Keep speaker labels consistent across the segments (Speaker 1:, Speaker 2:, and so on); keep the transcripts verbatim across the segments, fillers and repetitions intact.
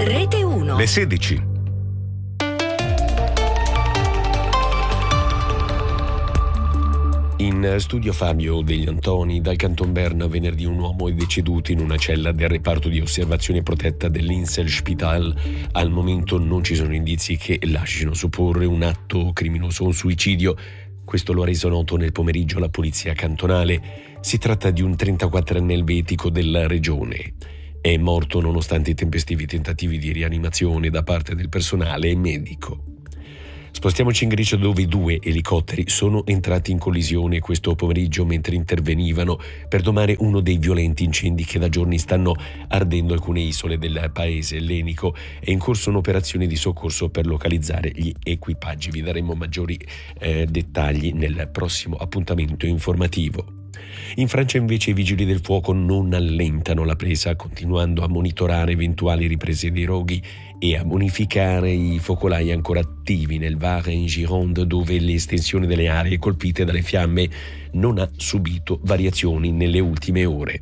Speaker 1: Rete uno.
Speaker 2: Le sedici. In studio Fabio degli Antoni. Dal Canton Berna venerdì un uomo è deceduto in una cella del reparto di osservazione protetta dell'Inselspital. Al momento non ci sono indizi che lasciano supporre un atto criminoso o un suicidio. Questo lo ha reso noto nel pomeriggio la polizia cantonale. Si tratta di un trentaquattrenne elvetico della regione. È morto nonostante i tempestivi tentativi di rianimazione da parte del personale medico. Spostiamoci in Grecia, dove due elicotteri sono entrati in collisione questo pomeriggio mentre intervenivano per domare uno dei violenti incendi che da giorni stanno ardendo alcune isole del paese ellenico. È in corso un'operazione di soccorso per localizzare gli equipaggi. Vi daremo maggiori eh, dettagli nel prossimo appuntamento informativo. In Francia invece i vigili del fuoco non allentano la presa, continuando a monitorare eventuali riprese dei roghi e a bonificare i focolai ancora attivi nel Var e in Gironde, dove l'estensione delle aree colpite dalle fiamme non ha subito variazioni nelle ultime ore.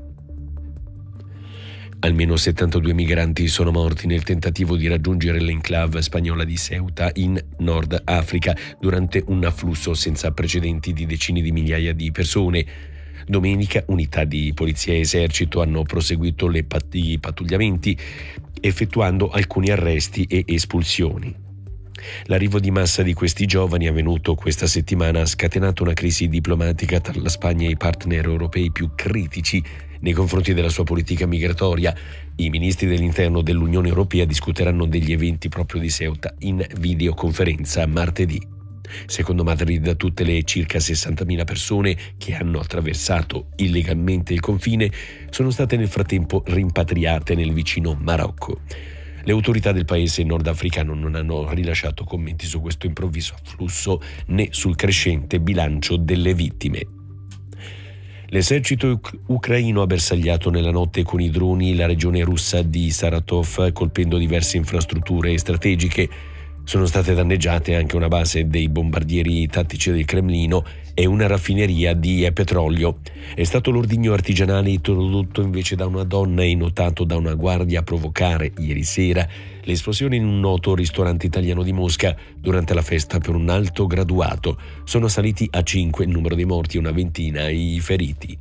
Speaker 2: Almeno settantadue migranti sono morti nel tentativo di raggiungere l'enclave spagnola di Ceuta in Nord Africa durante un afflusso senza precedenti di decine di migliaia di persone. Domenica unità di polizia e esercito hanno proseguito le pat- i pattugliamenti, effettuando alcuni arresti e espulsioni. L'arrivo di massa di questi giovani, avvenuto questa settimana, ha scatenato una crisi diplomatica tra la Spagna e i partner europei più critici nei confronti della sua politica migratoria. I ministri dell'interno dell'Unione Europea discuteranno degli eventi proprio di Ceuta in videoconferenza martedì. Secondo Madrid, tutte le circa sessantamila persone che hanno attraversato illegalmente il confine sono state nel frattempo rimpatriate nel vicino Marocco. Le autorità del paese nordafricano non hanno rilasciato commenti su questo improvviso afflusso né sul crescente bilancio delle vittime. L'esercito uc- ucraino ha bersagliato nella notte con i droni la regione russa di Saratov, colpendo diverse infrastrutture strategiche. Sono state danneggiate anche una base dei bombardieri tattici del Cremlino e una raffineria di petrolio. È stato l'ordigno artigianale introdotto invece da una donna e notato da una guardia a provocare ieri sera l'esplosione in un noto ristorante italiano di Mosca durante la festa per un alto graduato. Sono saliti a cinque il numero dei morti e una ventina i feriti.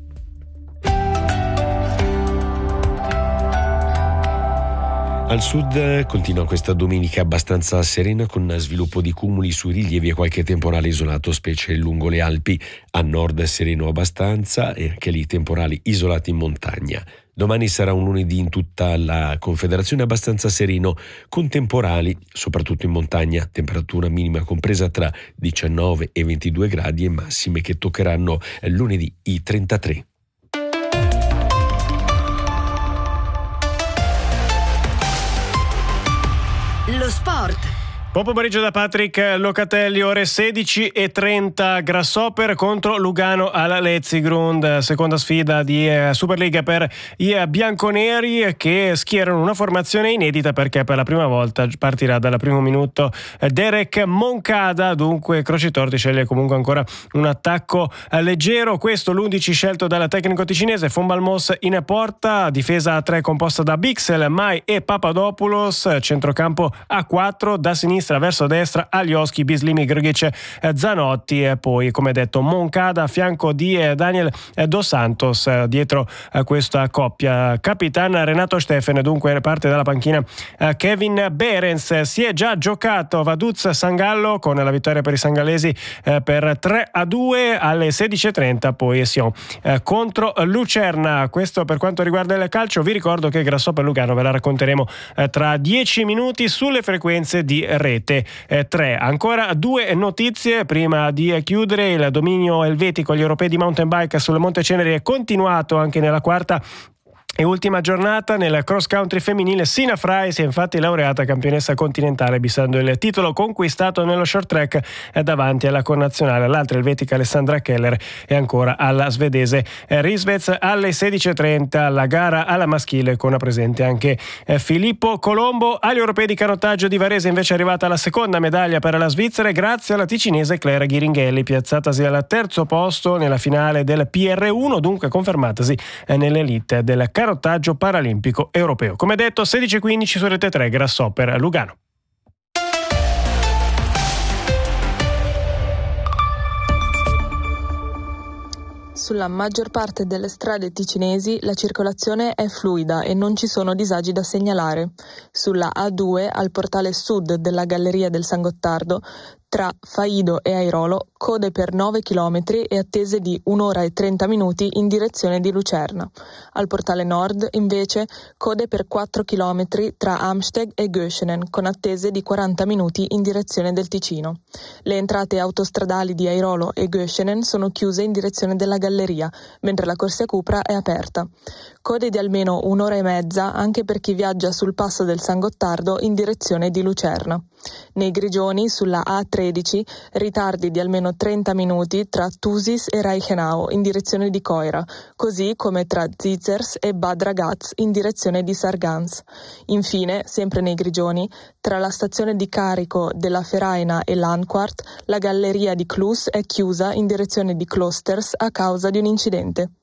Speaker 2: Al sud continua questa domenica abbastanza serena, con sviluppo di cumuli sui rilievi e qualche temporale isolato, specie lungo le Alpi. A nord sereno abbastanza e anche lì temporali isolati in montagna. Domani sarà un lunedì in tutta la Confederazione abbastanza sereno, con temporali soprattutto in montagna, temperatura minima compresa tra diciannove e ventidue gradi e massime che toccheranno lunedì i trentatré.
Speaker 1: Lo sport.
Speaker 3: Buon pomeriggio da Patrick Locatelli, ore sedici e trenta, Grasshopper contro Lugano alla Letzigrund, seconda sfida di Superliga per i bianconeri, che schierano una formazione inedita perché per la prima volta partirà dal primo minuto Derek Moncada, dunque Croci Torti sceglie comunque ancora un attacco leggero. Questo l'undici scelto dal tecnico ticinese. Fombalmos in porta, difesa a tre composta da Bixel, Mai e Papadopoulos, centrocampo a quattro, da sinistra verso destra Alioski, Bislimi, Grgic, Zanotti e poi, come detto, Moncada a fianco di Daniel Dos Santos dietro questa coppia. Capitan Renato Steffen, dunque parte dalla panchina Kevin Behrens. Si è già giocato Vaduz Sangallo con la vittoria per i sangallesi per tre a due alle sedici e trenta, poi Sion contro Lucerna. Questo per quanto riguarda il calcio. Vi ricordo che Grasshopper Lugano ve la racconteremo tra dieci minuti sulle frequenze di Rete tre. Ancora due notizie prima di chiudere. Il dominio elvetico agli europei di mountain bike sul Monte Ceneri è continuato anche nella quarta e ultima giornata. Nel cross country femminile Sina Frey si è infatti laureata campionessa continentale, bissando il titolo conquistato nello short track davanti alla connazionale, l'altra elvetica Alessandra Keller e ancora alla svedese Risvez. Alle sedici e trenta la gara alla maschile con presente anche Filippo Colombo. Agli europei di canottaggio di Varese invece è arrivata la seconda medaglia per la Svizzera grazie alla ticinese Clara Ghiringhelli, piazzatasi al terzo posto nella finale del P R uno, dunque confermatasi nell'elite del carottaggio paralimpico europeo. Come detto, sedici e quindici su Rete tre, Grasshopper Lugano.
Speaker 4: Sulla maggior parte delle strade ticinesi la circolazione è fluida e non ci sono disagi da segnalare. Sulla A due, al portale sud della Galleria del San Gottardo, tra Faido e Airolo, code per nove chilometri e attese di un'ora e trenta minuti in direzione di Lucerna. Al portale nord, invece, code per quattro chilometri tra Amsteg e Göschenen, con attese di quaranta minuti in direzione del Ticino. Le entrate autostradali di Airolo e Göschenen sono chiuse in direzione della Galleria, mentre la Corsia Cupra è aperta. Code di almeno un'ora e mezza anche per chi viaggia sul passo del San Gottardo in direzione di Lucerna. Nei Grigioni, sulla A tredici, ritardi di almeno trenta minuti tra Thusis e Reichenau in direzione di Coira, così come tra Zizers e Bad Ragaz in direzione di Sargans. Infine, sempre nei Grigioni, tra la stazione di carico della Feraina e l'Anquart, la galleria di Klus è chiusa in direzione di Klosters a causa di un incidente.